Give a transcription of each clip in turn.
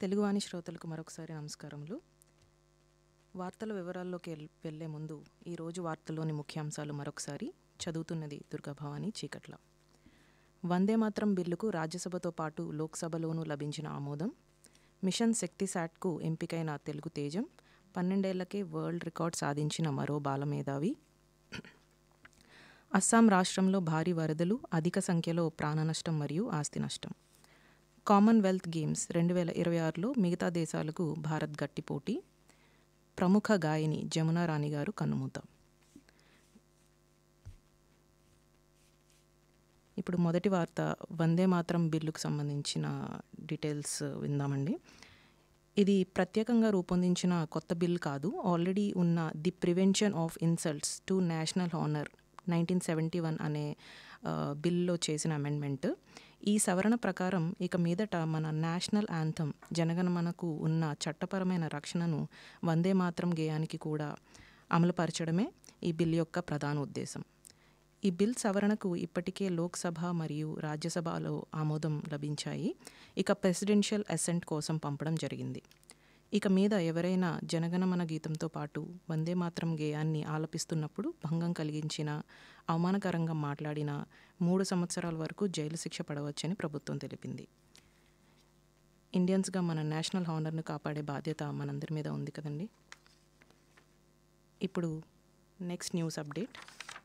తెలుగువాణి శ్రోతలకు మరొకసారి నమస్కారములు. వార్తల వివరాల్లోకి వెళ్లే ముందు ఈరోజు వార్తల్లోని ముఖ్యాంశాలు మరొకసారి చదువుతున్నది దుర్గాభవాని చీకట్ల. వందే మాతరం బిల్లుకు రాజ్యసభతో పాటు లోక్సభలోనూ లభించిన ఆమోదం. మిషన్ శక్తి శాట్కు ఎంపికైన తెలుగు తేజం. 12 ఏళ్లకే వరల్డ్ రికార్డ్ సాధించిన మరో బాలమేధావి. అస్సాం రాష్ట్రంలో భారీ వరదలు, అధిక సంఖ్యలో ప్రాణనష్టం మరియు ఆస్తి నష్టం. కామన్వెల్త్ గేమ్స్ 2026లో మిగతా దేశాలకు భారత్ గట్టి పోటీ. ప్రముఖ గాయని జమునా రాణి గారు కన్నుమూత. ఇప్పుడు మొదటి వార్త వందే మాతరం బిల్లుకు సంబంధించిన డీటెయిల్స్ విందామండి. ఇది ప్రత్యేకంగా రూపొందించిన కొత్త బిల్ కాదు. ఆల్రెడీ ఉన్న the prevention of insults to national honour 1971 అనే బిల్లో చేసిన అమెండ్మెంట్. ఈ సవరణ ప్రకారం ఇక మీదట మన నేషనల్ యాంథమ్ జనగణమనకు ఉన్న చట్టపరమైన రక్షణను వందే మాతరం గేయానికి కూడా అమలుపరచడమే ఈ బిల్ యొక్క ప్రధాన ఉద్దేశం. ఈ బిల్ సవరణకు ఇప్పటికే లోక్సభ మరియు రాజ్యసభలో ఆమోదం లభించాయి. ఇక ప్రెసిడెన్షియల్ అసెంట్ కోసం పంపడం జరిగింది. ఇక మీద ఎవరైనా జనగణమన గీతంతో పాటు వందే మాతరం గేయాన్ని ఆలపిస్తున్నప్పుడు భంగం కలిగించిన, అవమానకరంగా మాట్లాడిన 3 సంవత్సరాల వరకు జైలు శిక్ష పడవచ్చని ప్రభుత్వం తెలిపింది. ఇండియన్స్గా మన నేషనల్ హానర్ను కాపాడే బాధ్యత మనందరి మీద ఉంది కదండి. ఇప్పుడు నెక్స్ట్ న్యూస్ అప్డేట్.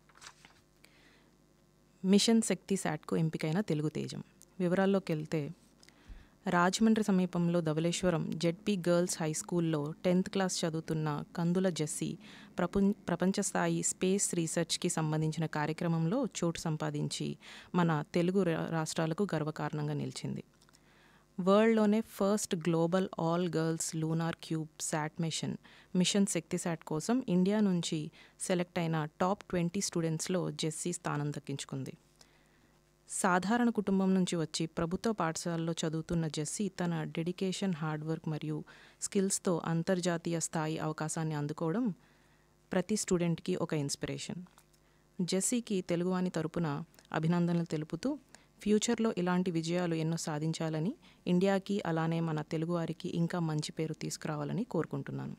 మిషన్ శక్తి శాట్కు ఎంపికైన తెలుగు తేజం. వివరాల్లోకి వెళ్తే, రాజమండ్రి సమీపంలో ధవళేశ్వరం జెడ్పీ గర్ల్స్ హై స్కూల్లో 10th క్లాస్ చదువుతున్న కందుల జెస్సీ ప్రపంచ స్థాయి స్పేస్ రీసెర్చ్కి సంబంధించిన కార్యక్రమంలో చోటు సంపాదించి మన తెలుగు రాష్ట్రాలకు గర్వకారణంగా నిలిచింది. వరల్డ్లోనే first global all girls lunar cube SAT machine శక్తి శాట్ కోసం ఇండియా నుంచి సెలెక్ట్ అయిన టాప్ 20 స్టూడెంట్స్లో జెస్సీ స్థానం దక్కించుకుంది. సాధారణ కుటుంబం నుంచి వచ్చి ప్రభుత్వ పాఠశాలలో చదువుతున్న జెస్సీ తన డెడికేషన్, హార్డ్ వర్క్ మరియు స్కిల్స్తో అంతర్జాతీయ స్థాయి అవకాశాన్ని అందుకోవడం ప్రతి స్టూడెంట్కి ఒక ఇన్స్పిరేషన్. జెస్సీకి తెలుగువాణి తరపున అభినందనలు తెలుపుతూ ఫ్యూచర్లో ఇలాంటి విజయాలు ఎన్నో సాధించాలని, ఇండియాకి అలానే మన తెలుగువారికి ఇంకా మంచి పేరు తీసుకురావాలని కోరుకుంటున్నాను.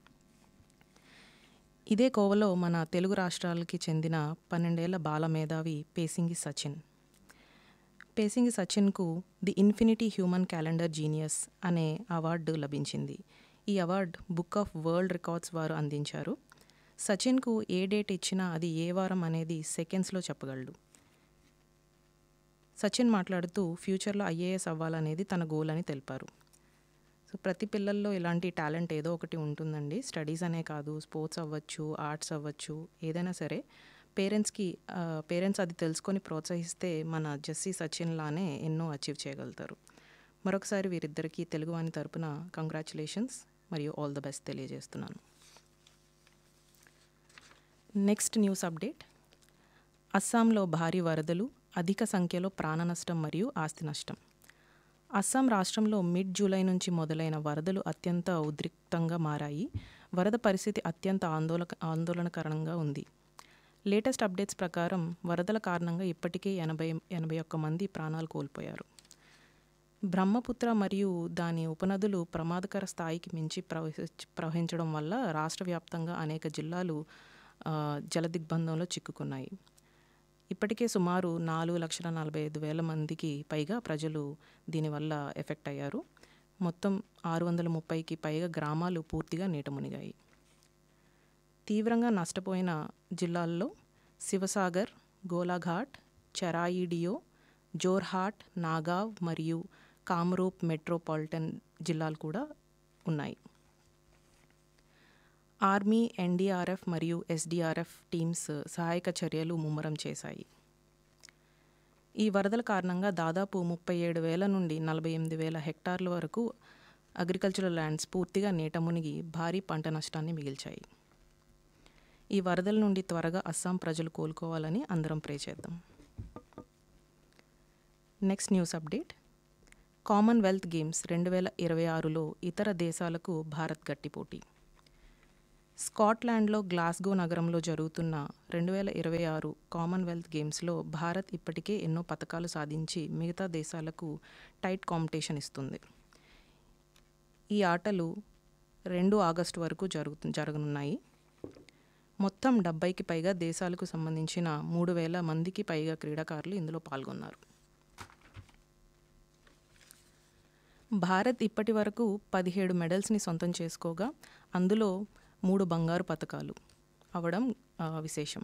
ఇదే కోవలో మన తెలుగు రాష్ట్రాలకి చెందిన 12 ఏళ్ల బాల మేధావి పేసింగి సచిన్కు the infinity human calendar genius అనే అవార్డు లభించింది. ఈ award book of world records వారు అందించారు. సచిన్కు ఏ డేట్ ఇచ్చినా అది ఏ వారం అనేది సెకండ్స్లో చెప్పగలడు. సచిన్ మాట్లాడుతూ ఫ్యూచర్లో IAS అవ్వాలనేది తన గోల్ అని తెలిపారు. సో ప్రతి పిల్లల్లో ఇలాంటి టాలెంట్ ఏదో ఒకటి ఉంటుందండి. స్టడీస్ అనే కాదు, స్పోర్ట్స్ అవ్వచ్చు, ఆర్ట్స్ అవ్వచ్చు, ఏదైనా సరే పేరెంట్స్ అది తెలుసుకొని ప్రోత్సహిస్తే మన జెస్సీ సచిన్ లానే ఎన్నో అచీవ్ చేయగలుగుతారు. మరొకసారి వీరిద్దరికీ తెలుగువాణి తరపున కంగ్రాచులేషన్స్ మరియు ఆల్ ద బెస్ట్ తెలియజేస్తున్నాను. Next news update. అస్సాంలో భారీ వరదలు, అధిక సంఖ్యలో ప్రాణ నష్టం మరియు ఆస్తి నష్టం. అస్సాం రాష్ట్రంలో మిడ్ జూలై నుంచి మొదలైన వరదలు అత్యంత ఉద్రిక్తంగా మారాయి. వరద పరిస్థితి అత్యంత ఆందోళనకరంగా ఉంది. లేటెస్ట్ అప్డేట్స్ ప్రకారం వరదల కారణంగా ఇప్పటికే 81 మంది ప్రాణాలు కోల్పోయారు. బ్రహ్మపుత్ర మరియు దాని ఉపనదులు ప్రమాదకర స్థాయికి మించి ప్రవహించడం వల్ల రాష్ట్ర వ్యాప్తంగా అనేక జిల్లాలు జలదిగ్బంధంలో చిక్కుకున్నాయి. ఇప్పటికే సుమారు 4,45,000 మందికి పైగా ప్రజలు దీనివల్ల ఎఫెక్ట్ అయ్యారు. మొత్తం 630కి పైగా గ్రామాలు పూర్తిగా నీట మునిగాయి. తీవ్రంగా నష్టపోయిన జిల్లాల్లో శివసాగర్, గోలాఘాట్, చెరాయిడియో, జోర్హాట్, నాగావ్ మరియు కామరూప్ మెట్రోపాలిటన్ జిల్లాలు కూడా ఉన్నాయి. ఆర్మీ, NDRF మరియు SDRF టీమ్స్ సహాయక చర్యలు ముమ్మరం చేశాయి. ఈ వరదల కారణంగా దాదాపు 37,000 నుండి 48,000 హెక్టార్ల వరకు అగ్రికల్చరల్ ల్యాండ్స్ పూర్తిగా నీట మునిగి భారీ పంట నష్టాన్ని మిగిల్చాయి. ఈ వరదల నుండి త్వరగా అస్సాం ప్రజలు కోలుకోవాలని అందరం ప్రే చేద్దాం. Next news update. Commonwealth games 2026లో ఇతర దేశాలకు భారత్ గట్టి పోటీ. స్కాట్లాండ్లో గ్లాస్గో నగరంలో జరుగుతున్న 2026 కామన్వెల్త్ గేమ్స్లో భారత్ ఇప్పటికే ఎన్నో పతకాలు సాధించి మిగతా దేశాలకు టైట్ కాంపిటీషన్ ఇస్తుంది. ఈ ఆటలు 2 ఆగస్టు వరకు జరగనున్నాయి. మొత్తం 70కి పైగా దేశాలకు సంబంధించిన 3,000 మందికి పైగా క్రీడాకారులు ఇందులో పాల్గొన్నారు. భారత్ ఇప్పటి వరకు 17 మెడల్స్ని సొంతం చేసుకోగా అందులో 3 బంగారు పతకాలు అవడం విశేషం.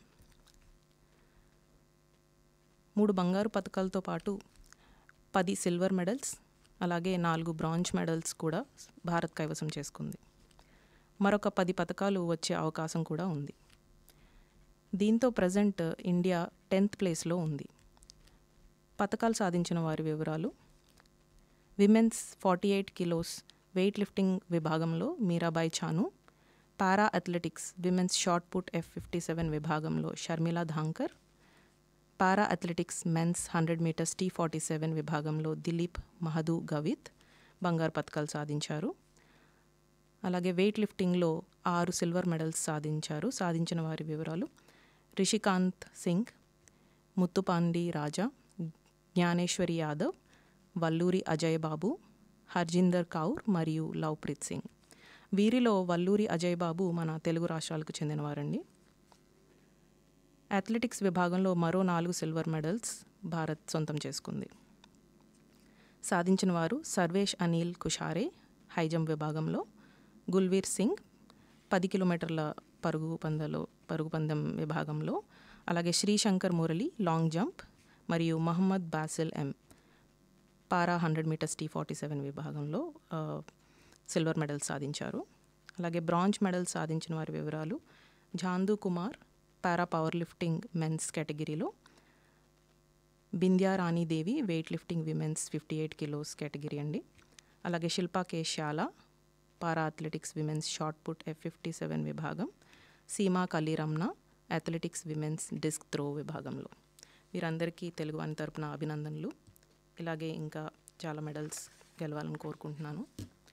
3 బంగారు పతకాలతో పాటు 10 సిల్వర్ మెడల్స్, అలాగే 4 బ్రాంజ్ మెడల్స్ కూడా భారత్ కైవసం చేసుకుంది. మరొక 10 పతకాలు వచ్చే అవకాశం కూడా ఉంది. దీంతో ప్రజెంట్ ఇండియా 10th ప్లేస్లో ఉంది. పతకాలు సాధించిన వారి వివరాలు: విమెన్స్ 48 కిలోస్ వెయిట్ లిఫ్టింగ్ విభాగంలో మీరాబాయి చాను, పారా athletics women's shot put F57 విభాగంలో షర్మిలా ధాంకర్, పారా అథ్లెటిక్స్ మెన్స్ 100 మీటర్స్ T47 విభాగంలో దిలీప్ మహదూ గవిత్ బంగారు పతకాలు సాధించారు. అలాగే వెయిట్ లిఫ్టింగ్లో 6 సిల్వర్ మెడల్స్ సాధించిన వారి వివరాలు: రిషికాంత్ సింగ్, ముత్తుపాండి రాజా, జ్ఞానేశ్వరి యాదవ్, వల్లూరి అజయ్ బాబు, హర్జిందర్ కౌర్ మరియు లవ్ప్రీత్ సింగ్. వీరిలో వల్లూరి అజయ్ బాబు మన తెలుగు రాష్ట్రాలకు చెందినవారండి. అథ్లెటిక్స్ విభాగంలో మరో 4 సిల్వర్ మెడల్స్ భారత్ సొంతం చేసుకుంది. సాధించిన వారు సర్వేష్ అనిల్ కుషారే హైజంప్ విభాగంలో, గుల్వీర్ సింగ్ 10 కిలోమీటర్ల పరుగు పందెం విభాగంలో, అలాగే శ్రీశంకర్ మురళి లాంగ్ జంప్ మరియు మహమ్మద్ బాసిల్ ఎం పారా 100 మీటర్స్ T47 విభాగంలో సిల్వర్ మెడల్స్ సాధించారు. అలాగే బ్రాంజ్ మెడల్స్ సాధించిన వారి వివరాలు: జాందు కుమార్ పారా పవర్ లిఫ్టింగ్ మెన్స్ కేటగిరీలో, బింద్యా Rani Devi weight lifting women's 58 kilos category అండి. అలాగే శిల్పా కే శాలా పారా athletics women's shot put F57 విభాగం, Seema కలీరమ్న athletics women's disc throw విభాగంలో. వీరందరికీ తెలుగువాని తరపున అభినందనలు. ఇలాగే ఇంకా చాలా మెడల్స్ గెలవాలని కోరుకుంటున్నాను.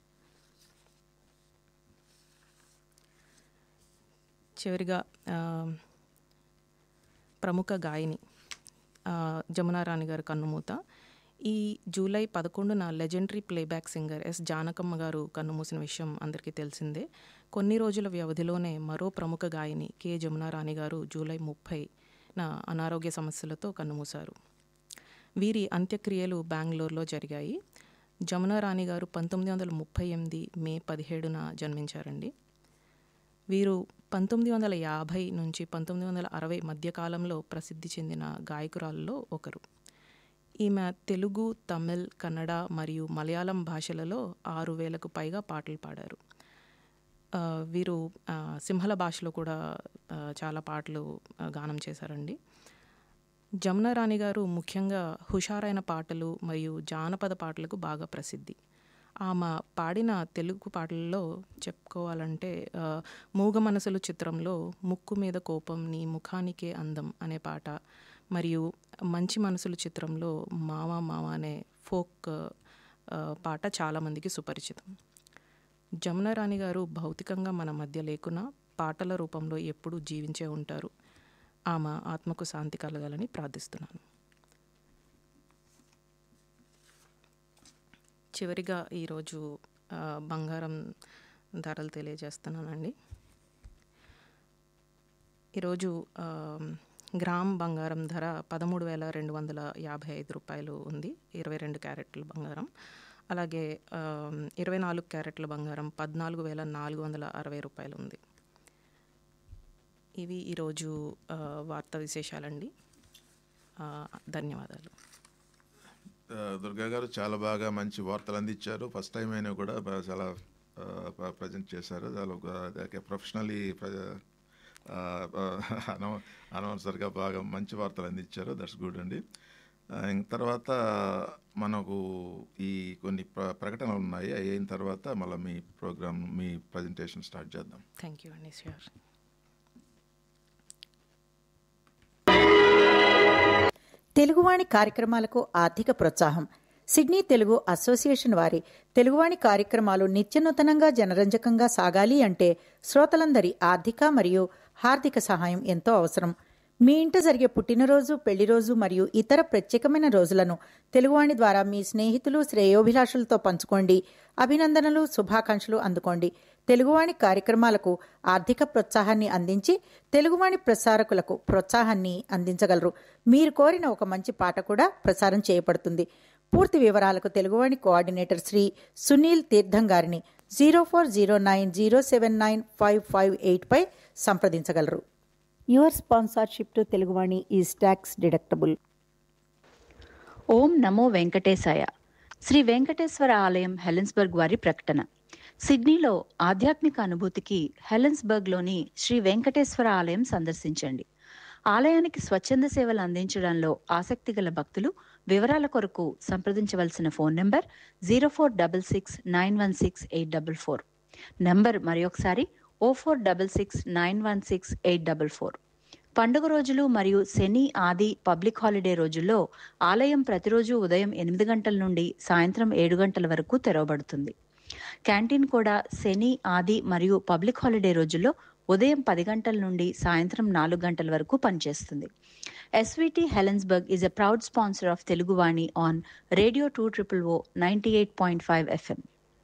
చివరిగా ప్రముఖ గాయని జమునా రాణి గారు కన్నుమూత. ఈ July 11న legendary playback singer yes Janakamma గారు కన్నుమూసిన విషయం అందరికీ తెలిసిందే. కొన్ని రోజుల వ్యవధిలోనే మరో ప్రముఖ గాయని కె జమునా రాణి గారు జూలై 30న అనారోగ్య సమస్యలతో కన్నుమూశారు. వీరి అంత్యక్రియలు బెంగళూరులో జరిగాయి. జమునా రాణి గారు 1938 మే 17న జన్మించారండి. వీరు 1950 నుంచి 1960 మధ్యకాలంలో ప్రసిద్ధి చెందిన గాయకురాల్లో ఒకరు. ఈమె తెలుగు, తమిళ్, కన్నడ మరియు మలయాళం భాషలలో 6,000కు పైగా పాటలు పాడారు. వీరు సింహళ భాషలో కూడా చాలా పాటలు గానం చేశారండి. జమునా రాణి గారు ముఖ్యంగా హుషారైన పాటలు మరియు జానపద పాటలకు బాగా ప్రసిద్ధి. ఆమె పాడిన తెలుగు పాటల్లో చెప్పుకోవాలంటే మూగ మనసులు చిత్రంలో ముక్కు మీద కోపం నీ ముఖానికే అందం అనే పాట, మరియు మంచి మనసులు చిత్రంలో మావా మావా అనే ఫోక్ పాట చాలామందికి సుపరిచితం. జమునా రాణి గారు భౌతికంగా మన మధ్య లేకున్నా పాటల రూపంలో ఎప్పుడూ జీవించే ఉంటారు. ఆమె ఆత్మకు శాంతి కలగాలని ప్రార్థిస్తున్నాను. చివరిగా ఈరోజు బంగారం ధరలు తెలియజేస్తున్నానండి. ఈరోజు గ్రామ్ బంగారం ధర 13,255 రూపాయలు ఉంది. 22 క్యారెట్ల బంగారం. అలాగే 24 క్యారెట్ల బంగారం 14,460 రూపాయలు ఉంది. ఇవి ఈరోజు వార్తా విశేషాలండి. ధన్యవాదాలు. దుర్గా గారు చాలా బాగా మంచి వార్తలు అందించారు. ఫస్ట్ టైం అయినా కూడా చాలా ప్రజెంట్ చేశారు. చాలా ప్రొఫెషనలీ అనౌన్సర్గా బాగా మంచి వార్తలు అందించారు. దట్స్ గుడ్ అండి. తర్వాత మనకు ఈ కొన్ని ప్రకటనలు ఉన్నాయి. అయిన తర్వాత మళ్ళీ మీ ప్రోగ్రామ్, మీ ప్రజెంటేషన్ స్టార్ట్ చేద్దాం. థ్యాంక్ యూ అండి. ష్యూర్. తెలుగువాణి కార్యక్రమాలకు ఆర్థిక ప్రోత్సాహం. సిడ్నీ తెలుగు అసోసియేషన్ వారి తెలుగువాణి కార్యక్రమాలు నిత్యనూతనంగా జనరంజకంగా సాగాలి అంటే శ్రోతలందరి ఆర్థిక మరియు హార్దిక సహాయం ఎంతో అవసరం. మీ ఇంట జరిగే పుట్టినరోజు, పెళ్లిరోజు మరియు ఇతర ప్రత్యేకమైన రోజులను తెలుగువాణి ద్వారా మీ స్నేహితులు, శ్రేయోభిలాషులతో పంచుకోండి. అభినందనలు, శుభాకాంక్షలు అందుకోండి. తెలుగువాణి కార్యక్రమాలకు ఆర్థిక ప్రోత్సాహాన్ని అందించి తెలుగువాణి ప్రసారకులకు ప్రోత్సాహాన్ని అందించగలరు. మీరు కోరిన ఒక మంచి పాట కూడా ప్రసారం చేయబడుతుంది. పూర్తి వివరాలకు తెలుగువాణి కోఆర్డినేటర్ శ్రీ సునీల్ తీర్థం గారిని 0409079558 పై సంప్రదించగలరు. Your sponsorship to Teluguvani is tax deductible. ఓం నమో వెంకటేశాయ. శ్రీ వెంకటేశ్వర ఆలయం హెలెన్స్బర్గ్ వారి ప్రకటన. సిడ్నీలో ఆధ్యాత్మిక అనుభూతికి హెలెన్స్బర్గ్లోని శ్రీ వెంకటేశ్వర ఆలయం సందర్శించండి. ఆలయానికి స్వచ్ఛంద సేవలు అందించడంలో ఆసక్తి గల భక్తులు వివరాల కొరకు సంప్రదించవలసిన ఫోన్ నంబర్ 0466916844. నంబర్ మరొకసారి 0466916844. పండుగ రోజులు మరియు శని, ఆది, పబ్లిక్ హాలిడే రోజుల్లో ఆలయం ప్రతిరోజు ఉదయం 8 గంటల నుండి సాయంత్రం 7 గంటల వరకు తెరవబడుతుంది. క్యాంటీన్ కూడా శని, ఆది మరియు పబ్లిక్ హాలిడే రోజుల్లో ఉదయం 10 గంటల నుండి సాయంత్రం 4 గంటల వరకు పనిచేస్తుంది. SVT Helensburgh is a proud sponsor of Teluguvani on Radio 200 98.5 FM.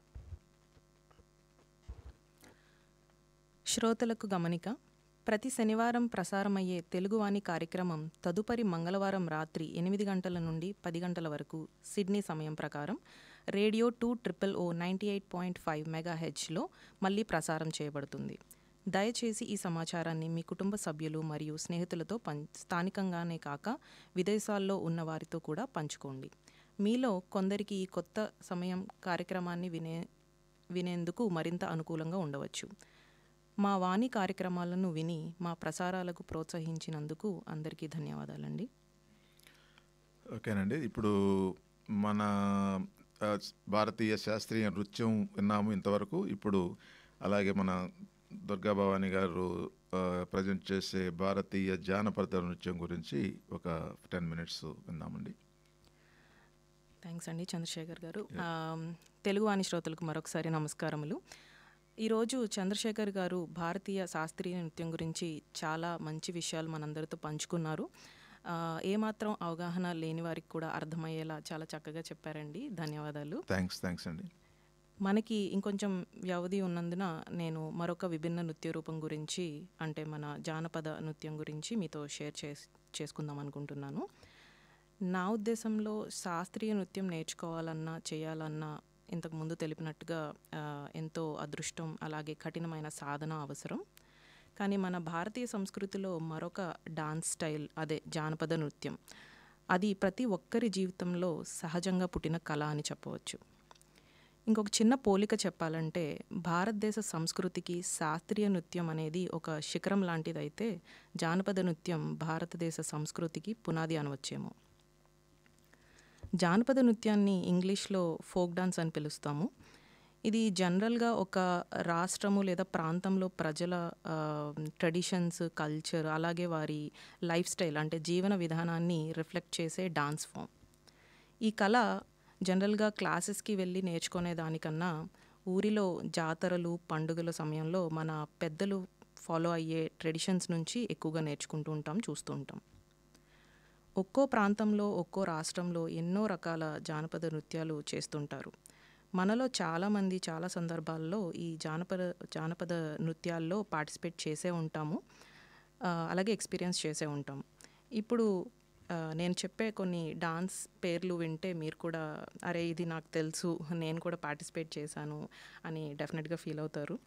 శ్రోతలకు గమనిక. ప్రతి శనివారం ప్రసారమయ్యే తెలుగువాణి కార్యక్రమం తదుపరి మంగళవారం రాత్రి 8 గంటల నుండి 10 గంటల వరకు సిడ్నీ సమయం ప్రకారం రేడియో 200 98.5 మెగాహెచ్లో మళ్ళీ ప్రసారం చేయబడుతుంది. దయచేసి ఈ సమాచారాన్ని మీ కుటుంబ సభ్యులు మరియు స్నేహితులతో స్థానికంగానే కాక విదేశాల్లో ఉన్న వారితో కూడా పంచుకోండి. మీలో కొందరికి ఈ కొత్త సమయం కార్యక్రమాన్ని వినేందుకు మరింత అనుకూలంగా ఉండవచ్చు. మా వాణి కార్యక్రమాలను విని మా ప్రసారాలకు ప్రోత్సహించినందుకు అందరికీ ధన్యవాదాలండి. ఓకేనండి, ఇప్పుడు మన భారతీయ శాస్త్రీయ నృత్యం విన్నాము ఇంతవరకు. ఇప్పుడు అలాగే మన దుర్గా భవాని గారు ప్రజెంట్ చేసే భారతీయ జానపద నృత్యం గురించి ఒక 10 minutes విన్నామండి. థ్యాంక్స్ అండి చంద్రశేఖర్ గారు. తెలుగువాణి శ్రోతలకు మరొకసారి నమస్కారములు. ఈరోజు చంద్రశేఖర్ గారు భారతీయ శాస్త్రీయ నృత్యం గురించి చాలా మంచి విషయాలు మనందరితో పంచుకున్నారు. ఏమాత్రం అవగాహన లేని వారికి కూడా అర్థమయ్యేలా చాలా చక్కగా చెప్పారండి. ధన్యవాదాలు. థ్యాంక్స్ అండి. మనకి ఇంకొంచెం వ్యవధి ఉన్నందున నేను మరొక విభిన్న నృత్య రూపం గురించి, అంటే మన జానపద నృత్యం గురించి మీతో షేర్ చేసుకుందాం అనుకుంటున్నాను. నా ఉద్దేశంలో శాస్త్రీయ నృత్యం నేర్చుకోవాలన్నా చేయాలన్నా ఇంతకుముందు తెలిపినట్టుగా ఎంతో అదృష్టం అలాగే కఠినమైన సాధన అవసరం. కానీ మన భారతీయ సంస్కృతిలో మరొక డాన్స్ స్టైల్, అదే జానపద నృత్యం. అది ప్రతి ఒక్కరి జీవితంలో సహజంగా పుట్టిన కళ అని చెప్పవచ్చు. ఇంకొక చిన్న పోలిక చెప్పాలంటే భారతదేశ సంస్కృతికి శాస్త్రీయ నృత్యం అనేది ఒక శిఖరం లాంటిదైతే జానపద నృత్యం భారతదేశ సంస్కృతికి పునాది అనవచ్చేమో. జానపద నృత్యాన్ని ఇంగ్లీష్లో ఫోక్ డాన్స్ అని పిలుస్తాము. ఇది జనరల్గా ఒక రాష్ట్రము లేదా ప్రాంతంలో ప్రజల ట్రెడిషన్స్, కల్చర్ అలాగే వారి లైఫ్ స్టైల్ అంటే జీవన విధానాన్ని రిఫ్లెక్ట్ చేసే డాన్స్ ఫామ్. ఈ కళ జనరల్గా క్లాసెస్కి వెళ్ళి నేర్చుకునే దానికన్నా ఊరిలో జాతరలు, పండుగల సమయంలో మన పెద్దలు ఫాలో అయ్యే ట్రెడిషన్స్ నుంచి ఎక్కువగా నేర్చుకుంటూ ఉంటాం, చూస్తూ ఉంటాం. ఒక్కో ప్రాంతంలో, ఒక్కో రాష్ట్రంలో ఎన్నో రకాల జానపద నృత్యాలు చేస్తుంటారు. మనలో చాలామంది చాలా సందర్భాల్లో ఈ జానపద నృత్యాల్లో పార్టిసిపేట్ చేసే ఉంటాము, అలాగే ఎక్స్పీరియన్స్ చేసే ఉంటాం. ఇప్పుడు నేను చెప్పే కొన్ని డాన్స్ పేర్లు వింటే మీరు కూడా అరే ఇది నాకు తెలుసు, నేను కూడా పార్టిసిపేట్ చేశాను అని డెఫినెట్గా ఫీల్ అవుతారు.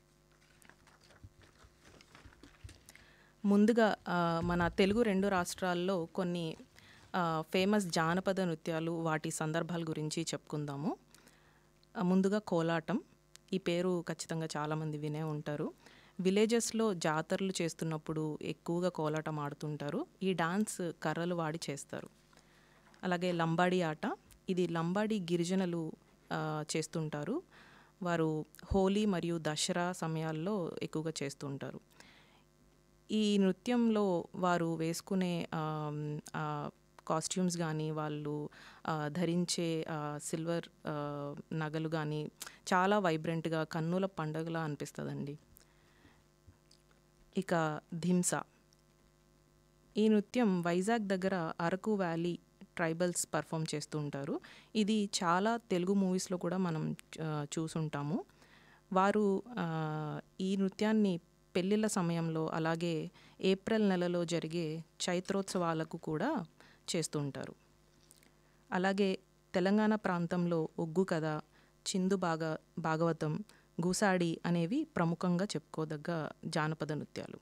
ముందుగా మన తెలుగు 2 రాష్ట్రాల్లో కొన్ని ఫేమస్ జానపద నృత్యాలు, వాటి సందర్భాల గురించి చెప్పుకుందాము. ముందుగా కోలాటం. ఈ పేరు ఖచ్చితంగా చాలామంది వినే ఉంటారు. విలేజెస్లో జాతరలు చేస్తున్నప్పుడు ఎక్కువగా కోలాటం ఆడుతుంటారు. ఈ డాన్స్ కర్రలు వాడి చేస్తారు. అలాగే లంబాడీ ఆట. ఇది లంబాడీ గిరిజనులు చేస్తుంటారు. వారు హోలీ మరియు దసరా సమయాల్లో ఎక్కువగా చేస్తుంటారు. ఈ నృత్యంలో వారు వేసుకునే కాస్ట్యూమ్స్ కానీ, వాళ్ళు ధరించే సిల్వర్ నగలు కానీ చాలా వైబ్రెంట్గా కన్నుల పండుగలా అనిపిస్తుందండి. ఇక ధింసా. ఈ నృత్యం వైజాగ్ దగ్గర అరకు వ్యాలీ ట్రైబల్స్ పర్ఫామ్ చేస్తూ ఉంటారు. ఇది చాలా తెలుగు మూవీస్లో కూడా మనం చూసుంటాము. వారు ఈ నృత్యాన్ని పెళ్ళిళ్ళ సమయంలో, అలాగే ఏప్రిల్ నెలలో జరిగే చైత్రోత్సవాలకు కూడా చేస్తూ ఉంటారు. అలాగే తెలంగాణ ప్రాంతంలో ఒగ్గు కథ, చిందు భాగవతం, గూసాడి అనేవి ప్రముఖంగా చెప్పుకోదగ్గ జానపద నృత్యాలు.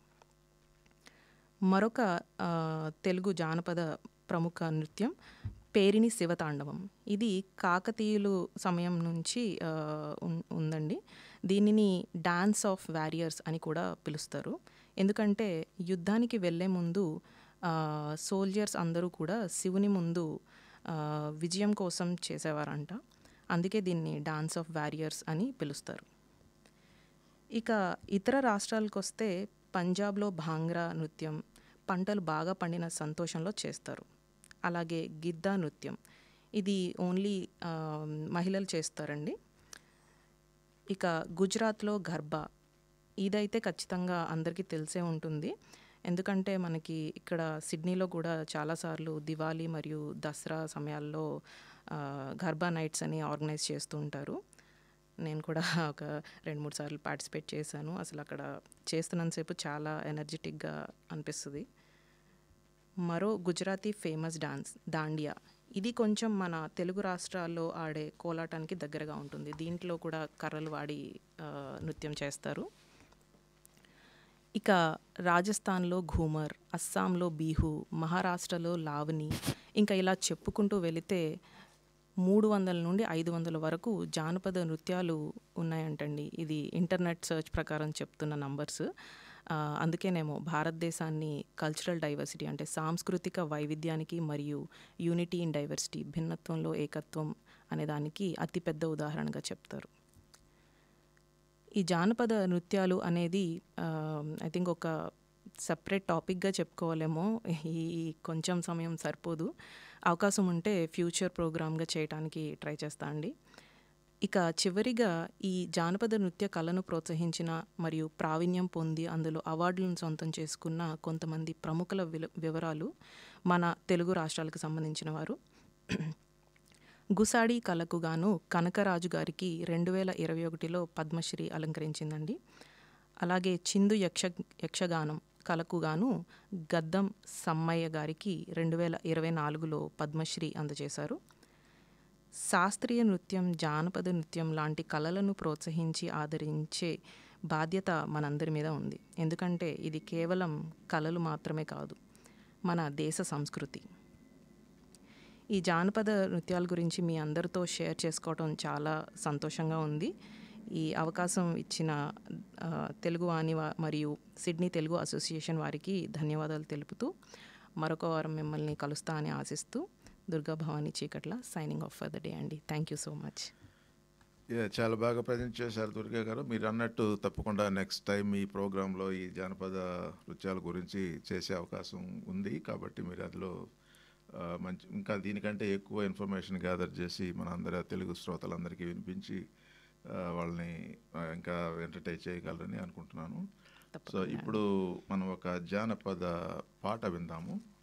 మరొక తెలుగు జానపద ప్రముఖ నృత్యం పేరిణి శివతాండవం. ఇది కాకతీయులు సమయం నుంచి ఉందండి. దీనిని డాన్స్ ఆఫ్ వారియర్స్ అని కూడా పిలుస్తారు. ఎందుకంటే యుద్ధానికి వెళ్ళే ముందు సోల్జర్స్ అందరూ కూడా శివుని ముందు విజయం కోసం చేసేవారంట. అందుకే దీన్ని డాన్స్ ఆఫ్ వారియర్స్ అని పిలుస్తారు. ఇక ఇతర రాష్ట్రాలకు వస్తే పంజాబ్లో భాంగ్రా నృత్యం పంటలు బాగా పండిన సంతోషంలో చేస్తారు. అలాగే గిద్దా నృత్యం, ఇది ఓన్లీ మహిళలు చేస్తారండి. ఇక గుజరాత్లో గర్బా, ఇదైతే ఖచ్చితంగా అందరికీ తెలిసే ఉంటుంది. ఎందుకంటే మనకి ఇక్కడ సిడ్నీలో కూడా చాలాసార్లు దివాళీ మరియు దసరా సమయాల్లో గర్బా నైట్స్ అని ఆర్గనైజ్ చేస్తూ ఉంటారు. నేను కూడా ఒక 2-3 సార్లు పార్టిసిపేట్ చేశాను. అసలు అక్కడ చేస్తున్నంతసేపు చాలా ఎనర్జెటిక్గా అనిపిస్తుంది. మరో గుజరాతీ ఫేమస్ డాన్స్ దాండియా. ఇది కొంచెం మన తెలుగు రాష్ట్రాల్లో ఆడే కోలాటానికి దగ్గరగా ఉంటుంది. దీంట్లో కూడా కర్రలు వాడి నృత్యం చేస్తారు. ఇక రాజస్థాన్లో ఘూమర్, అస్సాంలో బిహు, మహారాష్ట్రలో లావణి, ఇంకా ఇలా చెప్పుకుంటూ వెళితే 300 నుండి 500 వరకు జానపద నృత్యాలు ఉన్నాయంటండి. ఇది ఇంటర్నెట్ సర్చ్ ప్రకారం చెప్తున్న నంబర్స్. అందుకేనేమో భారతదేశాన్ని కల్చరల్ డైవర్సిటీ అంటే సాంస్కృతిక వైవిధ్యానికి మరియు యూనిటీ ఇన్ డైవర్సిటీ, భిన్నత్వంలో ఏకత్వం అనే దానికి అతిపెద్ద ఉదాహరణగా చెప్తారు. ఈ జానపద నృత్యాలు అనేది ఐ థింక్ ఒక సపరేట్ టాపిక్గా చెప్పుకోవాలేమో. ఈ కొంచెం సమయం సరిపోదు. అవకాశం ఉంటే ఫ్యూచర్ ప్రోగ్రామ్గా చేయడానికి ట్రై చేస్తా అండి. ఇక చివరిగా ఈ జానపద నృత్య కళను ప్రోత్సహించిన మరియు ప్రావీణ్యం పొంది అందులో అవార్డులను సొంతం చేసుకున్న కొంతమంది ప్రముఖుల వివరాలు మన తెలుగు రాష్ట్రాలకు సంబంధించిన వారు. గుసాడి కళకు గాను కనకరాజు గారికి 2021లో పద్మశ్రీ అలంకరించిందండి. అలాగే చిందు యక్షగానం కళకు గాను గద్దం సమ్మయ్య గారికి 2024లో పద్మశ్రీ అందజేశారు. శాస్త్రీయ నృత్యం, జానపద నృత్యం లాంటి కళలను ప్రోత్సహించి ఆదరించే బాధ్యత మనందరి మీద ఉంది. ఎందుకంటే ఇది కేవలం కళలు మాత్రమే కాదు, మన దేశ సంస్కృతి. ఈ జానపద నృత్యాల గురించి మీ అందరితో షేర్ చేసుకోవడం చాలా సంతోషంగా ఉంది. ఈ అవకాశం ఇచ్చిన తెలుగు వాణి మరియు సిడ్నీ తెలుగు అసోసియేషన్ వారికి ధన్యవాదాలు తెలుపుతూ మరొక వారం మిమ్మల్ని కలుస్తా అని ఆశిస్తూ దుర్గా భవానీ చీకట్ల signing off for the day అండి. Thank you so much. చాలా బాగా ప్రజెంట్ చేశారు దుర్గా గారు. మీరు అన్నట్టు తప్పకుండా నెక్స్ట్ టైం ఈ ప్రోగ్రాంలో ఈ జానపద నృత్యాల గురించి చేసే అవకాశం ఉంది. కాబట్టి మీరు అందులో మంచి ఇంకా దీనికంటే ఎక్కువ ఇన్ఫర్మేషన్ గ్యాదర్ చేసి మన అందరి తెలుగు శ్రోతలందరికీ వినిపించి వాళ్ళని ఇంకా ఎంటర్టైన్ చేయగలరని అనుకుంటున్నాను. సో ఇప్పుడు మనం ఒక జానపద పాట విందాము.